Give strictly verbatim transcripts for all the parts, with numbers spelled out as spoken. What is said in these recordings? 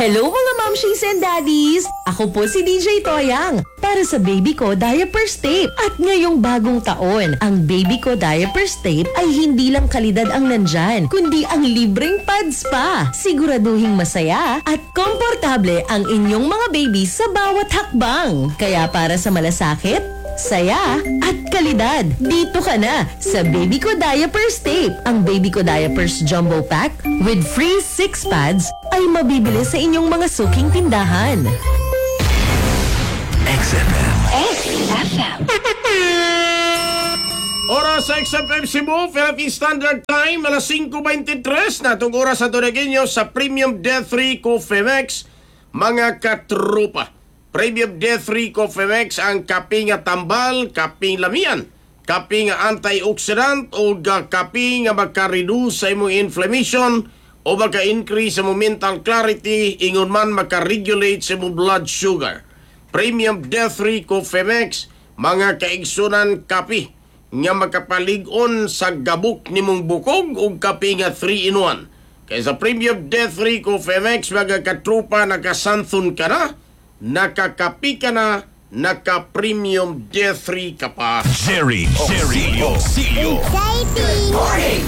Hello mga momshies and daddies! Ako po si D J Toyang para sa Baby Ko Diapers Tape. At ngayong bagong taon, ang Baby Ko Diapers Tape ay hindi lang kalidad ang nandyan, kundi ang libreng pads pa. Siguraduhing masaya at komportable ang inyong mga baby sa bawat hakbang. Kaya para sa malasakit, saya at kalidad, dito ka na sa Baby Ko Diapers Tape. Ang Baby Ko Diapers Jumbo Pack with free six pads ay mabibili sa inyong mga suking tindahan. X F M. X F M. Oras sa X F M Cebu, Philippine Standard Time, alas singko twenty-three na itong oras sa Tonaguinyo sa Premium Death three Cofemex, mga katrupa. Premium Death three Cofemex ang kape nga tambal, kape lamian, kape nga antioxidant o kape nga makareduce sa imong inflammation o maka-increase sa imong mental clarity, ingon man maka-regulate sa imong blood sugar. Premium Death three Cofemex, mga kaigsunan kape nga makapalig-on sa gabok nimong bukog o kape nga three in one. Kaya sa Premium Death three Cofemex, mga katrupa, nakasanthon ka na, nakakapi ka na, naka-Premium Death three ka pa. Jerry, Jerry, Oxilio. Exciting! Morning!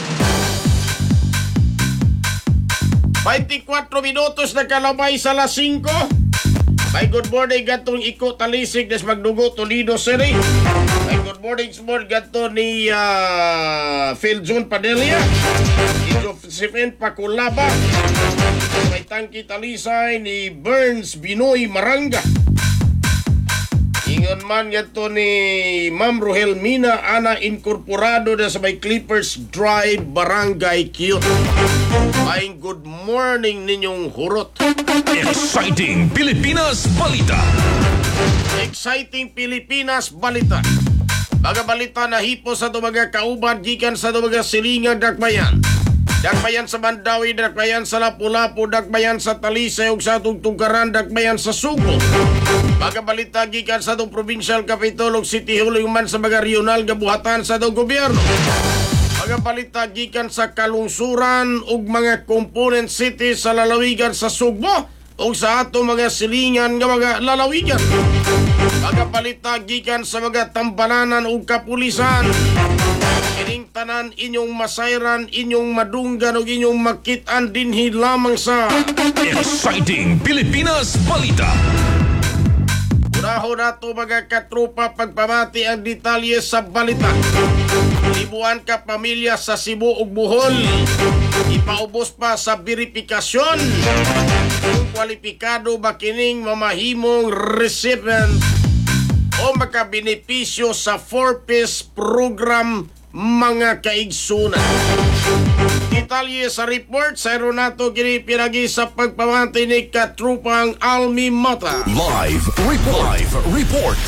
twenty-four minutos na kalabay sa alas singko. May good morning gatong Iko Talisig des Magdugo, Toledo City. May good morning sport gato ni uh, Phil John Padilla, ni Josephine Paculaba. May tangki talisay ni Burns Binoy Maranga. Ingon man gato ni Ma'am Rohel Mina Ana Incorporado na sa may Clippers Drive, Barangay Cute. May good morning ninyong hurot. Exciting Pilipinas Balita. Exciting Pilipinas Balita. Mga balita na hipo sa mga kauban gikan sa mga silingang dakbayan. Dakbayan sa Mandawi, dakbayan sa Lapu-Lapu, dakbayan sa Talisay ug sa Tugtugaran, dakbayan sa Subo. Mga balita gikan sa itong Provincial Capitol ug City Hall man sa mga regional nga buhatan sa itong gobyerno. Mga balita gikan sa kalungsuran ug mga component city sa lalawigan sa Sugbo ug sa ato mga silingan nga mga lalawigan. Mga balita gikan sa mga tambalanan ug kapulisan. Kining tanan inyong masayran, inyong madunggan ug inyong makitaan dinhi lamang sa Exciting Pilipinas Balita. Unahon nato mga katrupa pagpamati ang detalye sa balita. Libuan ka pamilya sa Cebu ug Bohol, ipaubos pa sa verifikasyon kung kwalipikado ba kining mamahimong recipient o makabenepisyo sa four-piece program, mga kaigsunan. Detalye sa report sa Aeronato gini pinagi sa pagpamati ni katrupang Almi Mata. Live report. Live report.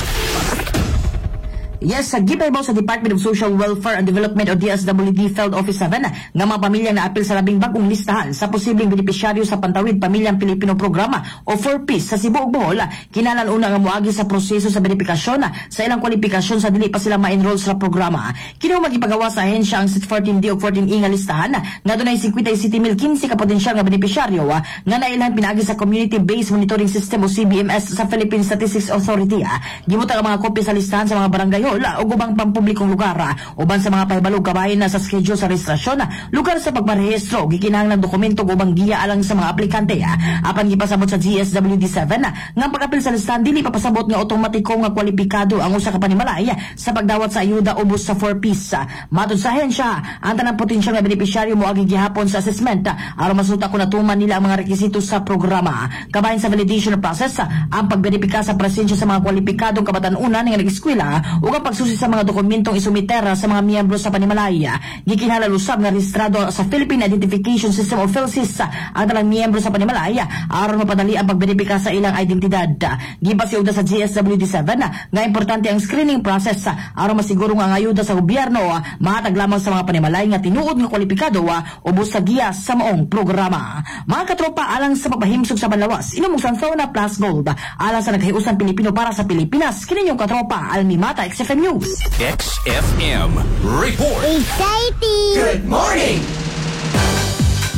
Yes, sa gipay mo sa Department of Social Welfare and Development o D S W D Field Office seven nga mga pamilyang naapil sa labing bagong listahan sa posibleng benepisyaryo sa Pantawid Pamilyang Pilipino Programa o four piece sa Cebu ug Bohol, kinalan una nga moagi sa proseso sa benefikasyon sa ilang kwalifikasyon sa dili pa sila ma-enroll sa programa. Kini magipagawa sa ahensya ang fourteen D o fourteen E nga listahan nga dunay fifty mil fifteen ka potensyal nga benepisyaryo nga nailan pinaagi sa Community Based Monitoring System o C B M S sa Philippine Statistics Authority. Gimutan ang mga kopya sa listahan sa mga barangay o ubang pampublikong lugar uban sa mga pahibalog kabahin na sa schedule sa registrasyon, lugar sa pagparehistro, gikinahanglan dokumento ubang giya alang sa mga aplikante. Apan gipasabot sa G S W D seven nga pagapil sa listahan dili papasabot nga otomatiko nga kwalipikado ang usa ka panimalay sa pagdawat sa ayuda ubos sa four piece. Matod sa ahensya, ang tanang potensyal nga benepisyaryo moagi gihapon sa assessment aron masuta kung natuman nila ang mga rekisito sa programa. Kabahin sa validation process ang pagberipika sa presensya sa mga kwalipikadong kabatan-unan nga nag-eskwela ug pagsusi sa mga dokumentong isumitera sa mga miyembro sa panimalaya. Gikinahanglan usab nga rehistrado sa Philippine Identification System o PhilSys ang talang miyembro sa panimalaya aron mapadali ang pagberipika sa ilang identidad. Gipasiugda sa G S W D seven nga importante ang screening process aron masiguro nga ang ayuda sa gobyerno mahatag lamang sa mga panimalay nga tinuod nga kwalipikado ubos sa giya sa maong programa. Mga katropa, alang sa pagpahimsog sa banlawas, inumog Santhona Plus Gold alang sa naghiusan Pilipino para sa Pilipinas. Kini yung katropa Almi Mata, X F M News. X F M Report. Exciting! Good morning!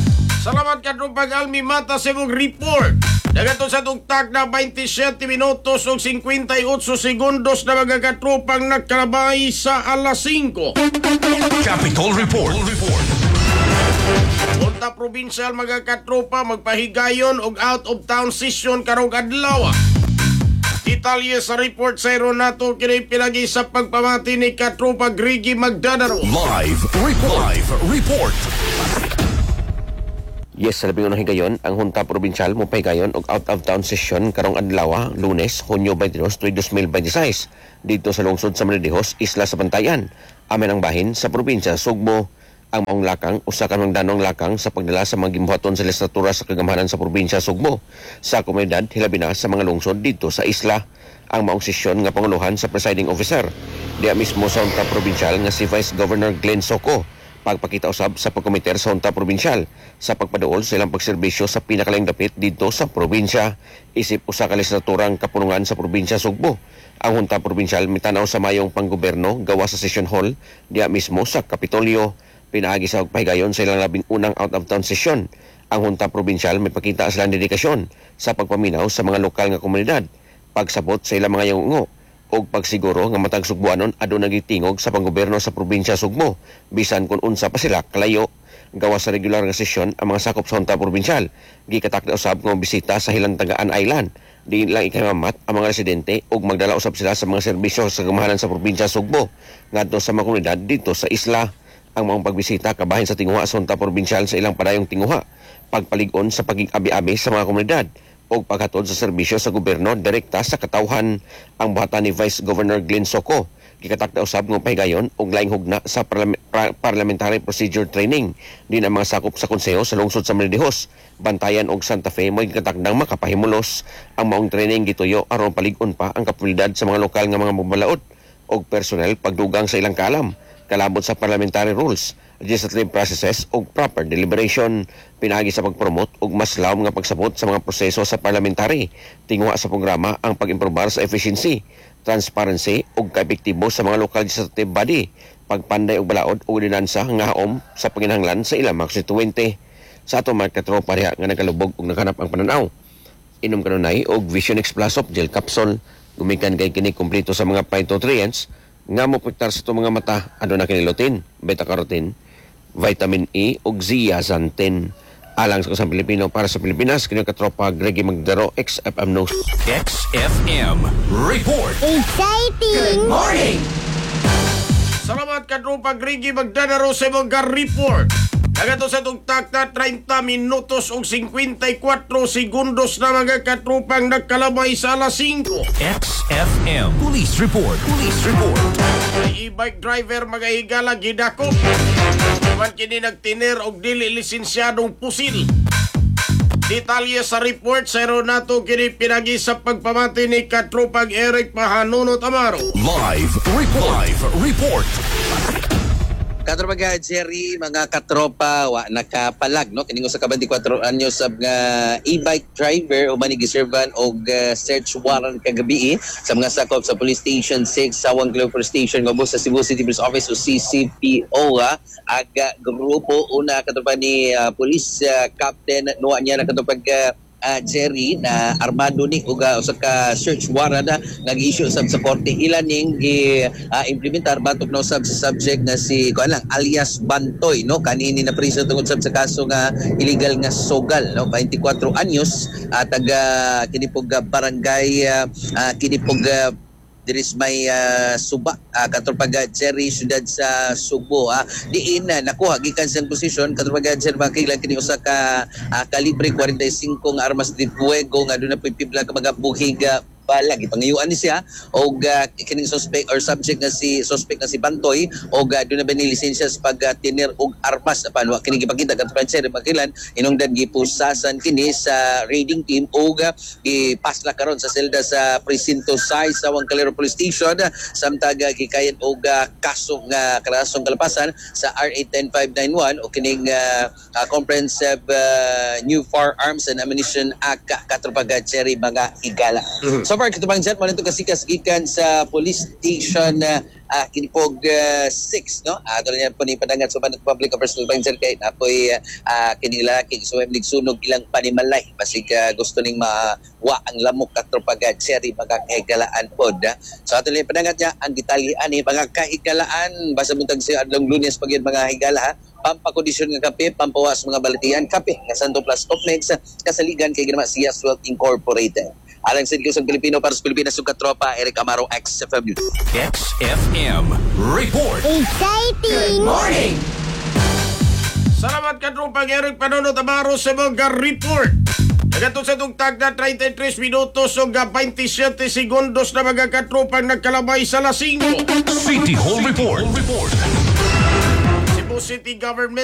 Salamat ka Tropang Almi Mata sa mong report. Nagato sa tugtag na twenty-seven minutos o fifty-eight segundos na mga katropang nagkalabay sa alas singko. Capitol Report. Report. Punta provincial mga katropa magpahigayon og out of town session karong adlaw. Detalye sa report sa Ronato kini pinagi sa pagpamati ni katropa Grigi Magdanaro. Live report. Live report. Yes, sa labing unang higayon, ang Hunta Provincial mo pahigayon og out-of-town session karong adlaw, Lunes, Hunyo twenty-two, twenty twenty-six, dito sa lungsod sa Manilihos, Isla sa Bantayan. Amin ang bahin sa probinsya Sugbo. Ang maong lakang, usa ka danong lakang sa pagdala sa mga gimbuhaton sa legislatura sa kagamahanan sa probinsya Sugbo. Sa komunidad, hilabi na sa mga lungsod dito sa isla. Ang maong sesyon nga panguluhan sa presiding officer. Diya mismo sa Hunta Provincial nga si Vice Governor Glenn Soco. Pagpakita usab sa pagkomiter sa Hunta Provincial sa pagpaduol sa ilang pagserbisyo sa pinakalayong dapit dito sa probinsya. Isip usa ka legislaturang kapunungan sa probinsya Sugbo. Ang Hunta Provincial mitanaw sa mayong panggoberno gawa sa session hall diya mismo sa Kapitolyo. Pinaagi sa pagpahigayon sa ilang labing unang out-of-town session. Ang Hunta Provincial may pakita silang dedikasyon sa pagpaminaw sa mga lokal nga komunidad, pagsabot sa ilang mga yungo, o pagsiguro nga matag Sugbuanon aduna nagitingog sa panggoberno sa probinsya Sugbo bisan kung unsa pa sila kalayo. Gawa sa regular nga sesyon ang mga sakop sa Hunta Provincial gikatak na usab nga bisita sa Hilantagaan Island. Di lang ikamamat ang mga residente ug magdala usab sila sa mga serbisyo sa kagamahanan sa probinsya Sugbo ngadto sa mga komunidad dito sa isla. Ang mga pagbisita kabahin sa tinguha sa Hunta Provincial sa ilang padayong tinguha, pagpalig-on sa paging-abi-abi sa mga komunidad o paghatod sa serbisyo sa gobyerno direkta sa katawhan. Ang buhatan ni Vice Governor Glenn Soco gikatak na usab ng pahigayon og laing hugna sa parla- pra- parliamentary procedure training din ang mga sakop sa konseho sa lungsod sa Manilihos, Bantayan og Santa Fe mo gikatak ng makapahimulos. Ang maong training gituyo aron palig-on pa ang kapabilidad sa mga lokal nga mga magbalaod og personel pagdugang sa ilang kalam, kalabot sa parliamentary rules, legislative processes o proper deliberation. Pinagi sa pagpromote og mas lawom nga pagsabot sa mga proseso sa parliamentary. Tinguha sa programa ang pag-improbar sa efficiency, transparency o kaepektibo sa mga local legislative body, pagpanday og balaod o ordinansa nga haom sa panginahanglan sa ilang mga konstituwente. Sa ato mga katropa diha nga nagkalubog og naghanap ang pananaw, inom kanunay og Vision X Plus of Gel Capsule. Gumikan kay kini kumpleto sa mga phytonutrients nga mo pektar sa itong mga mata. Ano na kinilutin, beta-carotene, vitamin E ug zeaxanthin. Alang sa kusang Pilipino para sa Pilipinas, kini katropa Gregi Magdaro, X F M News. X F M Report. Exciting! Salamat katropa Grigi Magdanaro sa mga report. Nagato sa tugtag na thirty minutos o fifty-four segundos na mga katropang nagkalabay sa alas singko. X F M Police Report. Police Report. May e-bike driver mga higala gidakop. Man kini nagtiner og dili lisensyadong pusil. Detalye sa report sa Ronato kini pinagi sa pagpamati ni katropang Eric Pahanunot Amaro. Live report. Live report. Katropa Jerry, mga katropa, wa nakapalag, no? Kiningo sa ka twenty-four anyos sa mga e-bike driver o manigiservan og uh, search warrant kagabi sa mga sakop sa Police Station six, Sawang Police Station, Ngobos sa Cebu City Police Office o C C P O, ha? Aga grupo una katropa ni uh, Police uh, Captain Noa niya na katropa uh, Uh, Jerry na armado ni uga usa ka search warrant na nag-issue sab sa korte. Ilan ning gi uh, implementar batok na usab sa subject na si kuan lang alias Bantoy, no, kanini na priso tungod sab sa kaso nga illegal nga sogal, no, twenty-four anyos at uh, taga kinipog uh, barangay uh, uh, kinipog uh, diris may uh, suba uh, katropaga Jerry siyudad sa Subo, ha. Diin na uh, nakuha gikan siyang posisyon katropaga Jerry makilang kini usa ka uh, kalibre forty-five nga armas de fuego nga doon na pipibla ka mga buhig uh, bala gipangayuan ni siya og uh, kining suspect or subject nga si suspect nga si Bantoy og uh, doon na ba ni lisensya sa pag-tiner og armas apan wa kini gipakita kat Francer makilan inungdan gipusasan kini sa raiding team og uh, ipasla karon sa selda sa presinto six sa Sawang Police Station samtang uh, gikayan og uh, kaso nga karasong kalapasan sa R A one oh five nine one o kining uh, uh, Comprehensive uh, New Firearms and Ammunition Act katropaga Cherry mga higala. Mm-hmm. So So far, katubang dyan, mo nito kasikas gikan sa police station na uh, Kinipog uh, six, no? Ato uh, na po ni padangat sa Banat Public Affairs ng Sir kay napoy uh, kinilalaki so may sunog ilang panimalay basig uh, gusto ning mawa ang lamok at tropagad seri mga kahigalaan pod. Uh. So ato na padangat niya ang detalye ani mga kahigalaan basta buntag sa adlong Lunes pagid mga higala ha. Pampakondisyon ng kape, pampawas mga balatian, kape na Santo Plus of Next, kasaligan kay ginama siya Swell Incorporated. Alang sa Diyos ang Pilipino para sa Pilipinas sugat tropa, Eric Amaro, X F M News. X F M Report. Exciting! Morning! Salamat ka tropa Eric Panunot Amaro sa mga report. Nagato sa itong tag na thirty-three minutos o twenty-seven segundos na mga katropang nagkalabay sa lasing. City Hall Report. Report. Cebu City Government